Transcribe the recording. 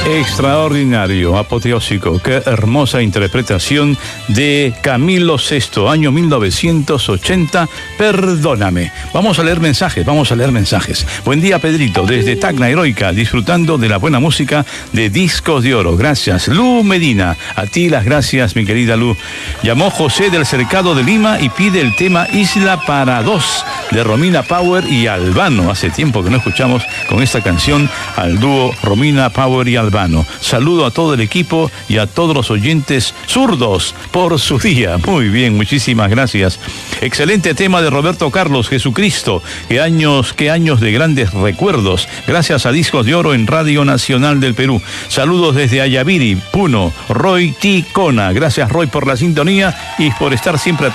Extraordinario, apoteósico, qué hermosa interpretación de Camilo VI, año 1980, Perdóname. Vamos a leer mensajes. Buen día, Pedrito, desde Tacna Heroica, disfrutando de la buena música de Discos de Oro. Gracias. Lu Medina, a ti las gracias, mi querida Lu. Llamó José del Cercado de Lima y pide el tema Isla para Dos, de Romina Power y Albano. Hace tiempo que no escuchamos con esta canción al dúo Romina Power y Albano. Saludo a todo el equipo y a todos los oyentes zurdos por su día. Muy bien, muchísimas gracias. Excelente tema de Roberto Carlos, Jesucristo. Qué años de grandes recuerdos. Gracias a Discos de Oro en Radio Nacional del Perú. Saludos desde Ayaviri, Puno, Roy Ticona. Gracias, Roy, por la sintonía y por estar siempre atentos